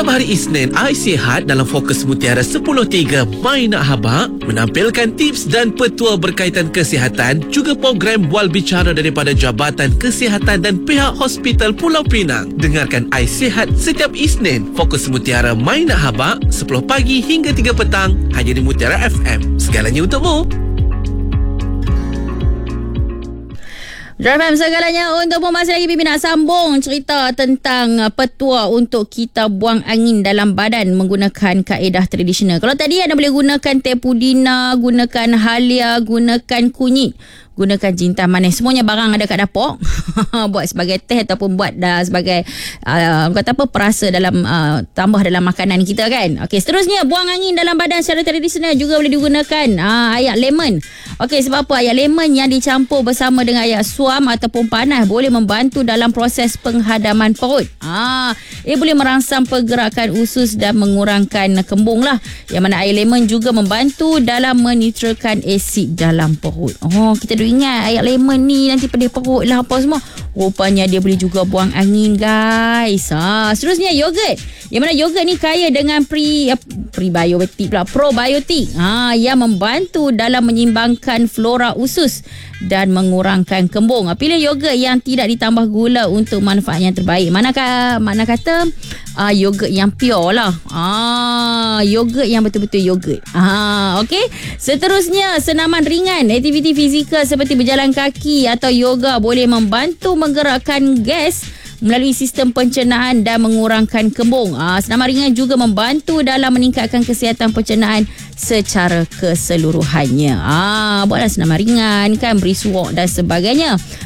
Setiap hari Isnin, Ais Sihat dalam Fokus Mutiara 10.3 My Nak Habaq menampilkan tips dan petua berkaitan kesihatan, juga program bual bicara daripada Jabatan Kesihatan dan pihak Hospital Pulau Pinang. Dengarkan Ais Sihat setiap Isnin, Fokus Mutiara My Nak Habaq 10 pagi hingga 3 petang hanya di Mutiara FM. Segalanya untukmu. Drive segalanya untukmu. Masih lagi Bibi nak sambung cerita tentang petua untuk kita buang angin dalam badan menggunakan kaedah tradisional. Kalau tadi anda boleh gunakan teh pudina, gunakan halia, gunakan kunyit, gunakan jintan manis. Semuanya barang ada kat dapur. Buat sebagai teh ataupun buat sebagai kata apa, perasa dalam tambah dalam makanan kita kan. Okey, seterusnya buang angin dalam badan secara tradisional juga boleh digunakan air lemon. Okey, sebab apa? Air lemon yang dicampur bersama dengan air suam ataupun panas boleh membantu dalam proses penghadaman perut. Ia boleh merangsang pergerakan usus dan mengurangkan kembung lah. Yang mana air lemon juga membantu dalam menetralkan asid dalam perut. Kita ingat air lemon ni nanti pedih perut lah apa semua. Rupanya dia boleh juga buang angin guys. Seterusnya yogurt. Yang mana yogurt ni kaya dengan prebiotik pula, probiotik. Yang membantu dalam menyeimbangkan flora usus dan mengurangkan kembung. Pilih yogurt yang tidak ditambah gula untuk manfaat yang terbaik. Mana kata yogurt yang pure lah. Yogurt yang betul-betul yogurt. Okey. Seterusnya senaman ringan. Aktiviti fizikal seperti berjalan kaki atau yoga boleh membantu menggerakkan gas melalui sistem pencernaan dan mengurangkan kembung. Senaman ringan juga membantu dalam meningkatkan kesihatan pencernaan secara keseluruhannya. Buatlah senaman ringan kan, brisk walk dan sebagainya.